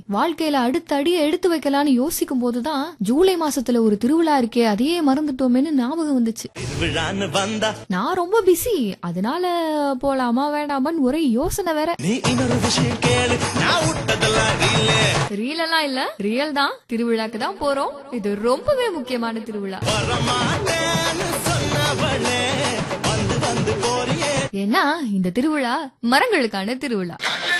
வாழ்க்கையில அடுத்த அடியை எடுத்து வைக்கலான்னு யோசிக்கும் போதுதான் ஜூலை மாசத்துல ஒரு திருவிழா இருக்கே, அதையே மறந்துட்டோமேன்னு ஞாபகம் வந்துச்சு. நான் ரொம்ப பிஸி, அதனால போலாமா வேண்டாமான்னு ஒரே யோசனை வேற. ரீல் எல்லாம் இல்ல, ரியல் தான். திருவிழாக்கு தான் போறோம். இது ரொம்பவே முக்கியமான திருவிழா. ஏன்னா இந்த திருவிழா மரங்களுக்கான திருவிழா.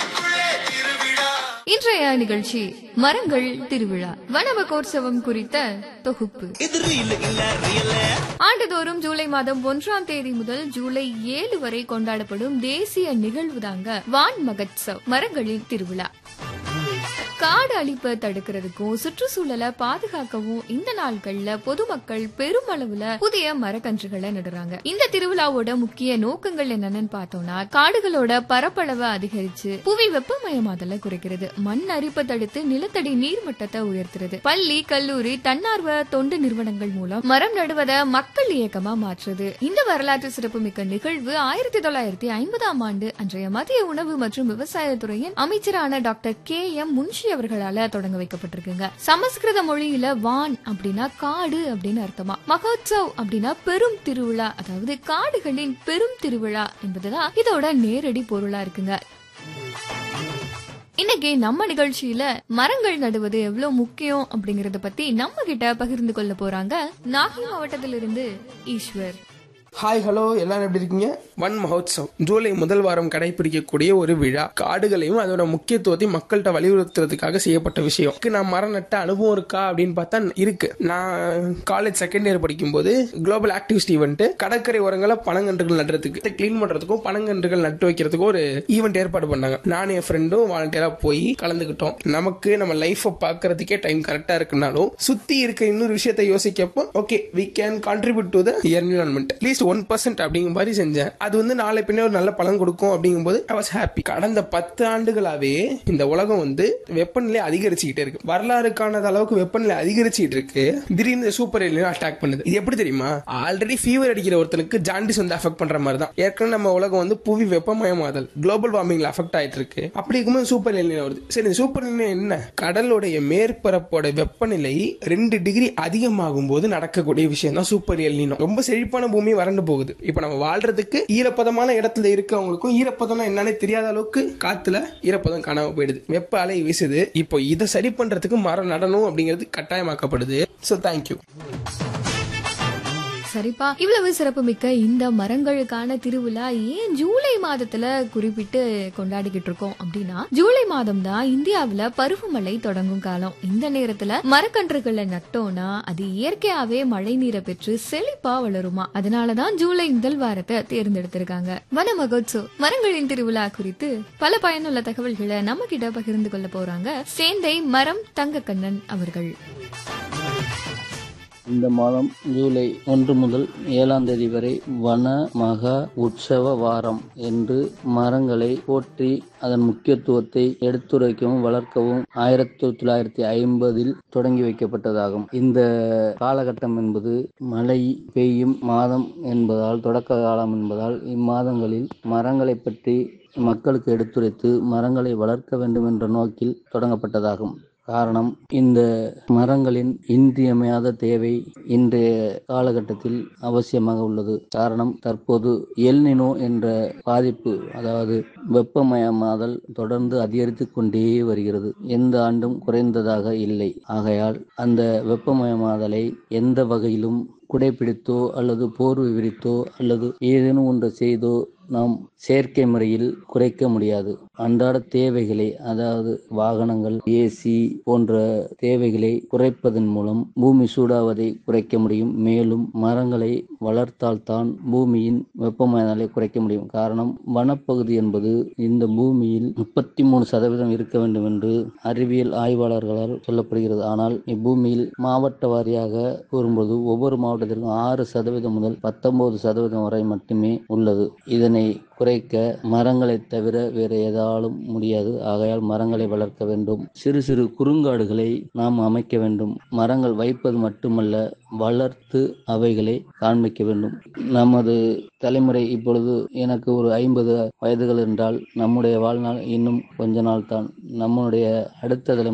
இன்றைய நிகழ்ச்சி மரங்கள் திருவிழா வன மகோத்சவம் குறித்த தொகுப்பு. ஆண்டுதோறும் ஜூலை மாதம் 1ஆம் தேதி முதல் ஜூலை 7 வரை கொண்டாடப்படும் தேசிய நிகழ்வு தாங்க வான் மகோத்சவ், மரங்களின் திருவிழா. காடு அழிப்பை தடுக்கிறதுக்கும் சுற்றுச்சூழலை பாதுகாக்கவும் இந்த நாட்கள்ல பொதுமக்கள் பெருமளவுல புதிய மரக்கன்றுகளை நடுறாங்க. இந்த திருவிழாவோட முக்கிய நோக்கங்கள் என்னன்னு பார்த்தோம்னா, காடுகளோட பரப்பளவை அதிகரிச்சு புவி வெப்பமயமாதலை குறைக்கிறது, மண் அரிப்பை தடுத்து நிலத்தடி நீர்மட்டத்தை உயர்த்துறது, பள்ளி கல்லூரி தன்னார்வ தொண்டு நிறுவனங்கள் மூலம் மரம் நடுவதை மக்கள் இயக்கமா மாற்றுறது. இந்த வரலாற்று சிறப்புமிக்க நிகழ்வு 1950ஆம் ஆண்டு அன்றைய மத்திய உணவு மற்றும் விவசாயத்துறையின் அமைச்சரான டாக்டர் KM முன்ஷி அவர்களால தொடங்க வைக்கப்பட்டிருக்குங்க. சமஸ்கிருத மொழியில வான் அப்படின்னா காடு அப்படின்னு அர்த்தமா, மகோத்சவ் அப்படின்னா பெரும் திருவிழா, அதாவது காடுகளின் பெரும் திருவிழா என்பதுதான் இதோட நேரடி பொருளா இருக்குங்க. இன்னைக்கு நம்ம நிகழ்ச்சியில மரங்கள் நடுவது எவ்வளவு முக்கியம் அப்படிங்கறத பத்தி நம்ம கிட்ட பகிர்ந்து கொள்ள போறாங்க நாகை மாவட்டத்திலிருந்து ஈஸ்வர். ஹாய், ஹலோ, எல்லாரும் எப்படி இருக்கீங்க? வன் மகோத்சவ் ஜூலை முதல் வாரம் கடைபிடிக்கக்கூடிய ஒரு விழா. காடுகளையும் அதோட முக்கியத்துவத்தையும் மக்கள்கிட்ட வலியுறுத்துறதுக்காக செய்யப்பட்ட விஷயம். நான் மரம் நட்ட அனுபவம் இருக்கா அப்படின்னு பார்த்தா இருக்கு. நான் காலேஜ் செகண்ட் இயர் படிக்கும்போது குளோபல் ஆக்டிவிஸ்ட் ஈவெண்ட் கடற்கரை ஓரங்களை பனங்கன்றுகள் நடுறதுக்கு, கிளீன் பண்றதுக்கும் பனங்கன்றுகள் நட்டு வைக்கிறதுக்கும் ஒரு ஈவெண்ட் ஏற்பாடு பண்ணாங்க. நானும் என் ஃப்ரெண்டும் வாலண்டியரா போய் கலந்துக்கிட்டோம். நமக்கு நம்ம லைஃபை பார்க்கறதுக்கே டைம் கரெக்டா இருக்குனாலும் சுத்தி இருக்க இன்னொரு விஷயத்தை யோசிக்கப்போ okay we can contribute to the environment at least 1% அப்படிங்கிற மாதிரி செஞ்சேன். அது நாளை பின்னே ஒரு நல்ல பலன் கொடுக்கும் அப்படிங்கும்போது ஐ வாஸ் ஹாப்பி. கடந்த 10 ஆண்டுகளாவே இந்த உலகம் வெப்பநிலை அதிகரிச்சுக்கிட்டே இருக்கு. வரலாறு காணாத அளவுக்கு வெப்பநிலை அதிகரிச்சுட்டு இருக்கு. திடீர்னு சூப்பர் எல்னினோ அட்டாக் பண்ணுது. இது எப்படி தெரியுமா? ஆல்ரெடி ஃபீவர் அடிக்கிற ஒருத்தனுக்கு ஜாண்டிஸ் அஃபெக்ட் பண்ற மாதிரி தான். ஏற்கனவே நம்ம உலகம் புவி வெப்பமயமாதல் குளோபல் வார்மிங்ல அஃபெக்ட் ஆயிட்டு இருக்கு. அப்படி இருக்கும்போது சூப்பர் எல்னினோ வருது. சரி, இந்த சூப்பர் எல்னினோ என்ன? கடலுடைய மேற்பரப்போட வெப்பநிலை 2 டிகிரி அதிகமாகும் போது நடக்கக்கூடிய விஷயம் தான் சூப்பர் எல்னினோ. ரொம்ப செழிப்பான பூமி வறண்டு போகுது. இப்ப நம்ம வாழ்றதுக்கு ஈரப்பதமான இடத்துல இருக்கவங்களுக்கும் ஈரப்பதம் என்னன்னே தெரியாத அளவுக்கு காத்துல ஈரப்பதம் காணாம போயிடுது. வெப்ப அலை வீசுது. இப்போ இதை சரி பண்றதுக்கு மரம் நடணும் அப்படிங்கிறது கட்டாயமாக்கப்படுது. So thank you. சரிப்பா, இவ்வளவு சிறப்புமிக்க இந்த மரங்களுக்கான திருவிழா ஏன் ஜூலை மாதத்துல குறிப்பிட்டு கொண்டாடிக்கிட்டு இருக்கோம் அப்படின்னா, ஜூலை மாதம் தான் இந்தியாவில பருவமழை தொடங்கும் காலம். இந்த நேரத்துல மரக்கன்றுகளை நட்டோம்னா அது இயற்கையாவே மழை நீரை பெற்று செழிப்பா வளருமா. அதனாலதான் ஜூலை முதல் வாரத்தை தேர்ந்தெடுத்திருக்காங்க. வன மகோத்சவ், மரங்களின் திருவிழா குறித்து பல பயனுள்ள தகவல்களை நம்ம கிட்ட பகிர்ந்து கொள்ள போறாங்க சேந்தை மரம் தங்கக்கண்ணன் அவர்கள். இந்த மாதம் ஜூலை 1 முதல் 7ஆம் தேதி வரை வன மகா உற்சவ வாரம் என்று மரங்களை போற்றி அதன் முக்கியத்துவத்தை எடுத்துரைக்கவும் வளர்க்கவும் 1950இல் தொடங்கி வைக்கப்பட்டதாகும். இந்த காலகட்டம் என்பது மழை பெய்யும் மாதம் என்பதால், தொடக்க காலம் என்பதால் இம்மாதங்களில் மரங்களை பற்றி மக்களுக்கு எடுத்துரைத்து மரங்களை வளர்க்க வேண்டும் என்ற நோக்கில் தொடங்கப்பட்டதாகும். காரணம், இந்த மரங்களின் இன்றியமையாத தேவை இன்றைய காலகட்டத்தில் அவசியமாக உள்ளது. காரணம், தற்போது எல்னினோ என்ற பாதிப்பு, அதாவது வெப்பமயமாதல் தொடர்ந்து அதிகரித்து கொண்டே வருகிறது. எந்த ஆண்டும் குறைந்ததாக இல்லை. ஆகையால் அந்த வெப்பமயமாதலை எந்த வகையிலும் குடைப்பிடித்தோ அல்லது போர்வை விரித்தோ அல்லது ஏதேனும் ஒன்று செய்தோ நாம் செயற்கை முறையில் குறைக்க முடியாது. அன்றாட தேவைகளை, அதாவது வாகனங்கள், ஏசி போன்ற தேவைகளை குறைப்பதன் மூலம் பூமி சூடாவதை குறைக்க முடியும். மேலும் மரங்களை வளர்த்தால்தான் பூமியின் வெப்பமயமாதலை குறைக்க முடியும். காரணம், வனப்பகுதி என்பது இந்த பூமியில் 33% இருக்க வேண்டும் என்று அறிவியல் ஆய்வாளர்களால் சொல்லப்படுகிறது. ஆனால் இப்பூமியில் மாவட்ட வாரியாக கூறும்போது ஒவ்வொரு மாவட்டத்திற்கும் 6% முதல் 19% வரை மட்டுமே உள்ளது. இதனை குறைக்க மரங்களை தவிர வேறு எதாலும் முடியாது. ஆகையால் மரங்களை வளர்க்க வேண்டும். சிறு சிறு குறுங்காடுகளை நாம் அமைக்க வேண்டும். மரங்கள் வைப்பது மட்டுமல்ல, வளர்த்து அவைகளை காண்பிக்க வேண்டும். நமது தலைமுறை இப்பொழுது, எனக்கு ஒரு 50 வயதுகள் என்றால் நம்முடைய வாழ்நாள் இன்னும் கொஞ்ச நாள் தான். நம்முடைய அடுத்த தலைமுறை